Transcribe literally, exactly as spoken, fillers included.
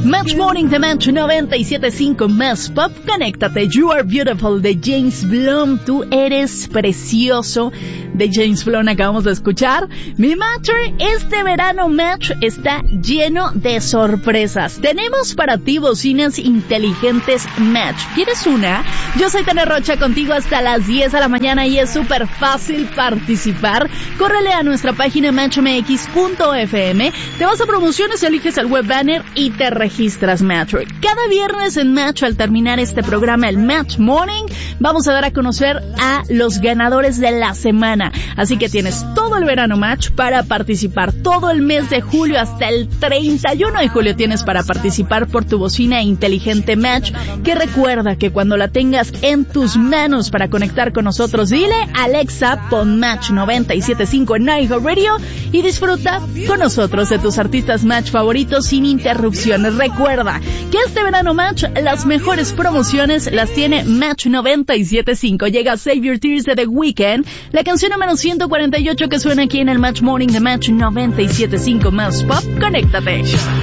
Match Morning de Match noventa y siete punto cinco más Pop. Conéctate. You Are Beautiful de James Blunt. Tú eres precioso de James Blunt. Acabamos de escuchar. Mi Matcher, este verano Match está lleno de sorpresas. Tenemos para ti bocinas inteligentes Match. ¿Quieres una? Yo soy Tania Rocha contigo hasta las diez de la mañana y es súper fácil participar. Córrele a nuestra página match m x punto f m. Te vas a promociones, eliges el web banner y te registras Match. Cada viernes en Match, al terminar este programa, el Match Morning, vamos a dar a conocer a los ganadores de la semana. Así que tienes todo el verano Match para participar. Todo el mes de julio hasta el treinta y uno de julio tienes para participar por tu bocina inteligente Match, que recuerda que cuando la tengas en tus manos para conectar con nosotros, dile Alexa, pon Match noventa y siete punto cinco en iHeartRadio y disfruta con nosotros de tus artistas Match favoritos sin interrupciones. Recuerda que este verano Match, las mejores promociones las tiene Match noventa y siete punto cinco. Llega Save Your Tears de The Weeknd, la canción número ciento cuarenta y ocho que suena aquí en el Match Morning de Match noventa y siete punto cinco más Pop. Conéctate.